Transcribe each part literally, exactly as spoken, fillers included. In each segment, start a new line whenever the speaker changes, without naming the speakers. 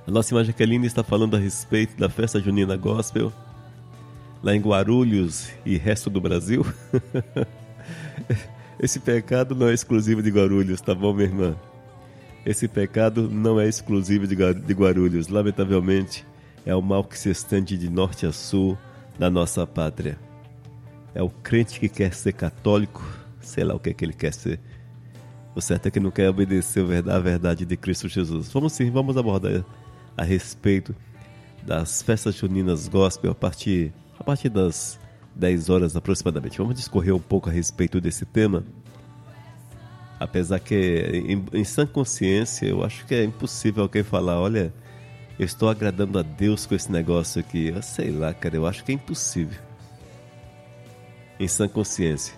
A nossa irmã Jaqueline está falando a respeito da festa junina gospel lá em Guarulhos e resto do Brasil. Esse pecado não é exclusivo de Guarulhos, tá bom, minha irmã? Esse pecado não é exclusivo de Guarulhos. Lamentavelmente, é o mal que se estende de norte a sul da nossa pátria. É o crente que quer ser católico, sei lá o que é que ele quer ser. O certo é que não quer obedecer a verdade de Cristo Jesus. Vamos sim, vamos abordar a respeito das festas juninas gospel a partir, a partir das dez horas aproximadamente. Vamos discorrer um pouco a respeito desse tema. Apesar que em, em sã consciência eu acho que é impossível alguém falar, olha, eu estou agradando a Deus com esse negócio aqui. Eu sei lá, cara, eu acho que é impossível. Em sã consciência.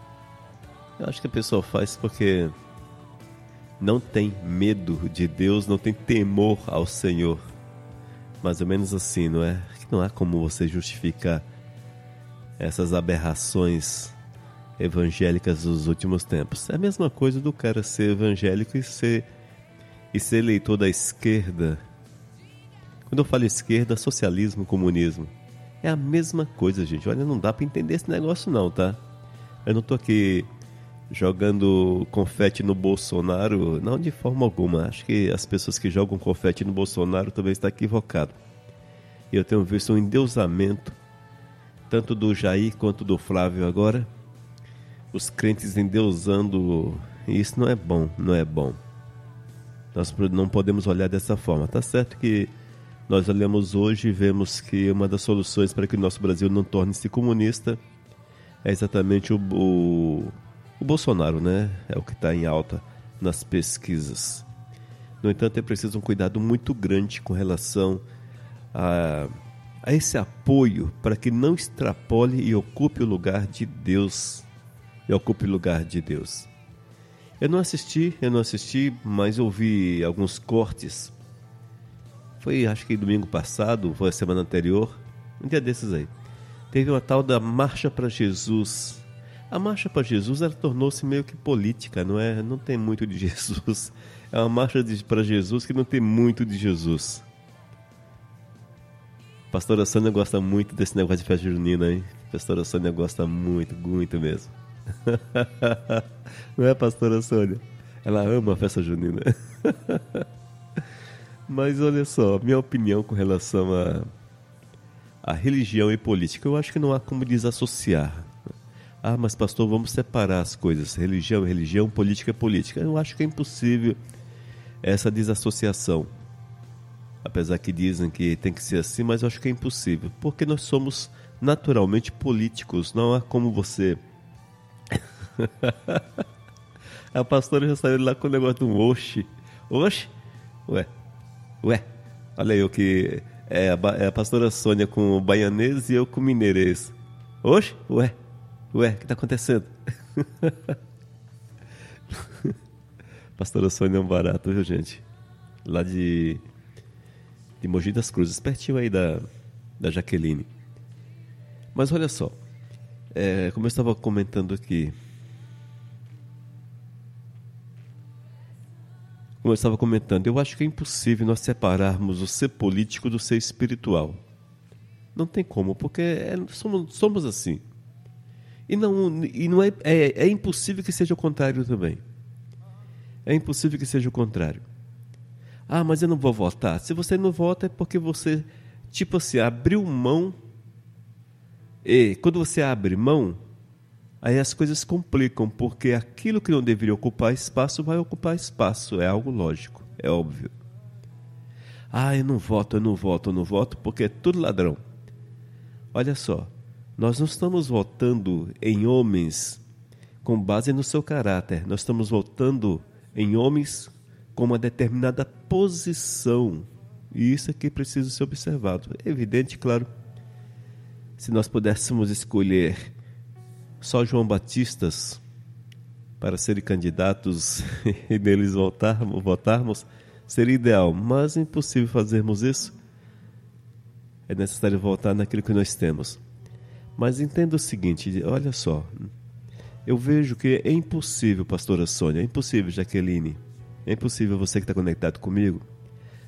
Eu acho que a pessoa faz porque não tem medo de Deus, não tem temor ao Senhor. Mais ou menos assim, não é? Não há como você justificar essas aberrações evangélicas dos últimos tempos. É a mesma coisa do cara ser evangélico e ser, e ser eleitor da esquerda. Quando eu falo esquerda, socialismo, comunismo. É a mesma coisa, gente. Olha, não dá pra entender esse negócio não, tá? Eu não tô aqui jogando confete no Bolsonaro, não de forma alguma. Acho que as pessoas que jogam confete no Bolsonaro também estão equivocadas. E eu tenho visto um endeusamento, tanto do Jair quanto do Flávio agora. Os crentes endeusando, e isso não é bom, não é bom. Nós não podemos olhar dessa forma. Tá certo que nós olhamos hoje e vemos que uma das soluções para que o nosso Brasil não torne-se comunista é exatamente o, o, o Bolsonaro, né? É o que está em alta nas pesquisas. No entanto, é preciso um cuidado muito grande com relação a, a esse apoio para que não extrapole e ocupe o lugar de Deus. E ocupe o lugar de Deus. Eu não assisti, eu não assisti, mas ouvi alguns cortes. Foi, acho que domingo passado, foi a semana anterior, um dia desses aí. Teve uma tal da Marcha para Jesus. A Marcha para Jesus, ela tornou-se meio que política, não é? Não tem muito de Jesus. É uma marcha para Jesus que não tem muito de Jesus. Pastora Sônia gosta muito desse negócio de festa junina, hein? Pastora Sônia gosta muito, muito mesmo. Não é, pastora Sônia? Ela ama a festa junina. Mas olha só, minha opinião com relação a, a religião e política, eu acho que não há como desassociar. Ah, mas pastor, vamos separar as coisas. Religião é religião, política é política. Eu acho que é impossível essa desassociação. Apesar que dizem que tem que ser assim, mas eu acho que é impossível. Porque nós somos naturalmente políticos. Não há como você... A pastora já saiu lá com o negócio do oxe. Oxe? Ué, ué. Olha aí o que é a, é a pastora Sônia com o baianês e eu com o mineirês. Oxe? Ué, ué, o que tá acontecendo? Pastora Sônia é um barato, viu, gente? Lá de, de Mogi das Cruzes, pertinho aí da, da Jaqueline. Mas olha só, é, como eu estava comentando aqui, Como eu estava comentando, eu acho que é impossível nós separarmos o ser político do ser espiritual. Não tem como, porque é, somos, somos assim. E não, e não é, é, é impossível que seja o contrário também. É impossível que seja o contrário. Ah, mas eu não vou votar. Se você não vota é porque você, tipo assim, abriu mão. E quando você abre mão, aí as coisas complicam, porque aquilo que não deveria ocupar espaço vai ocupar espaço. É algo lógico, é óbvio. Ah, eu não voto, eu não voto, eu não voto, porque é tudo ladrão. Olha só, nós não estamos votando em homens com base no seu caráter. Nós estamos votando em homens com uma determinada posição. E isso aqui precisa ser observado. É evidente, claro, se nós pudéssemos escolher só João Batistas para serem candidatos e neles votarmos, votarmos, seria ideal, mas é impossível fazermos isso. É necessário votar naquilo que nós temos. Mas entenda o seguinte, olha só, eu vejo que é impossível, pastora Sônia, é impossível, Jaqueline, é impossível você que está conectado comigo,